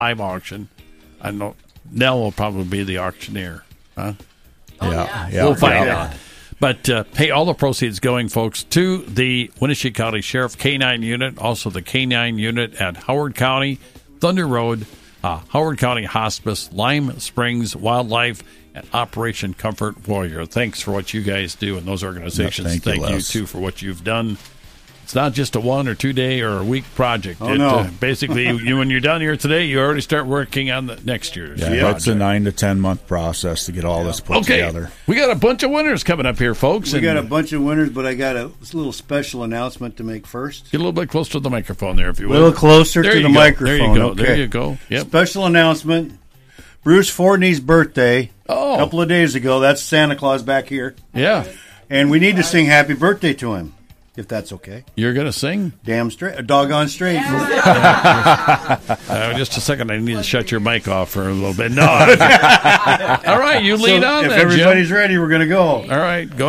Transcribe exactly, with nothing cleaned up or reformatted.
live auction. I know Nell will probably be the auctioneer. Huh? Oh, yeah, yeah. yeah, We'll find yeah. out. But, uh, hey, all the proceeds going, folks, to the Wenatchee County Sheriff K nine unit, also the K nine unit at Howard County, Thunder Road, uh, Howard County Hospice, Lime Springs Wildlife, and Operation Comfort Warrior. Thanks for what you guys do in those organizations. Yeah, thank you, you, Les. too, for what you've done. It's not just a one or two day or a week project. Oh, it, no. uh, basically, you, when you're done here today, you already start working on the next year's Yeah, project. it's a nine to ten month process to get all this put Okay, together. we got a bunch of winners coming up here, folks. We and got a bunch of winners, but I got a little special announcement to make first. Get a little bit closer to the microphone there, if you A will. little closer There to you the go. microphone. There you go. Okay. There you go. Yep. Special announcement. Bruce Fordney's birthday Oh. a couple of days ago. That's Santa Claus back here. Yeah. And we need to sing happy birthday to him, if that's okay. You're going to sing? Damn straight. uh, Doggone straight. Uh, just a second. I need to shut your mic off for a little bit. No. All right. You lead So on if then, everybody's Jim. ready, we're going to go. All right. Go